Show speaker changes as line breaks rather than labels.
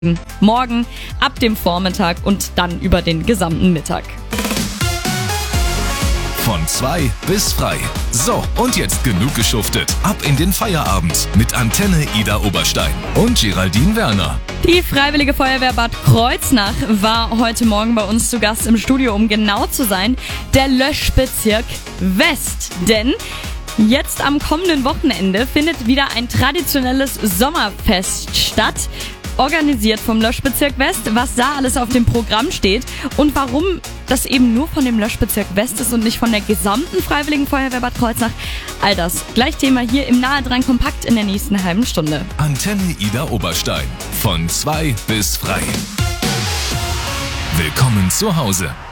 Morgen ab dem Vormittag und dann über den gesamten Mittag.
Von 2 bis frei. So, und jetzt genug geschuftet. Ab in den Feierabend mit Antenne Ida Oberstein und Geraldine Werner.
Die Freiwillige Feuerwehr Bad Kreuznach war heute Morgen bei uns zu Gast im Studio, um genau zu sein, der Löschbezirk West. Denn jetzt am kommenden Wochenende findet wieder ein traditionelles Sommerfest statt, organisiert vom Löschbezirk West, was da alles auf dem Programm steht und warum das eben nur von dem Löschbezirk West ist und nicht von der gesamten Freiwilligen Feuerwehr Bad Kreuznach. All das gleich Thema hier im Nahe dran kompakt in der nächsten halben Stunde.
Antenne Ida Oberstein. Von 2 bis frei. Willkommen zu Hause.